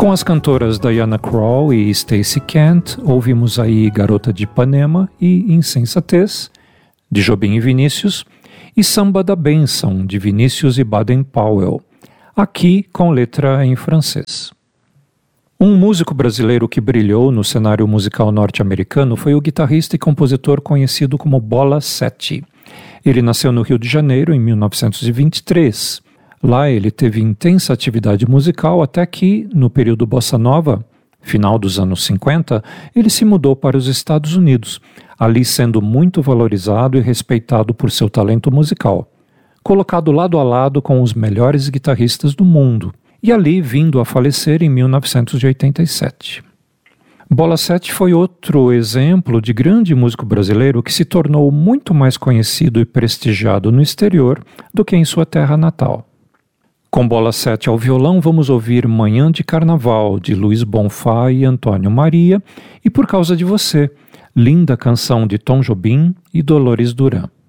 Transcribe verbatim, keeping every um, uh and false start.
Com as cantoras Diana Krall e Stacey Kent, ouvimos aí Garota de Ipanema e Insensatez, de Jobim e Vinícius, e Samba da Bênção, de Vinícius e Baden-Powell, aqui com letra em francês. Um músico brasileiro que brilhou no cenário musical norte-americano foi o guitarrista e compositor conhecido como Bola Sete. Ele nasceu no Rio de Janeiro em mil novecentos e vinte e três. Lá ele teve intensa atividade musical até que, no período Bossa Nova, final dos anos cinquenta, ele se mudou para os Estados Unidos, ali sendo muito valorizado e respeitado por seu talento musical, colocado lado a lado com os melhores guitarristas do mundo, e ali vindo a falecer em mil novecentos e oitenta e sete. Bola Sete foi outro exemplo de grande músico brasileiro que se tornou muito mais conhecido e prestigiado no exterior do que em sua terra natal. Com Bola Sete ao violão, vamos ouvir Manhã de Carnaval, de Luiz Bonfá e Antônio Maria, e Por Causa de Você, linda canção de Tom Jobim e Dolores Duran.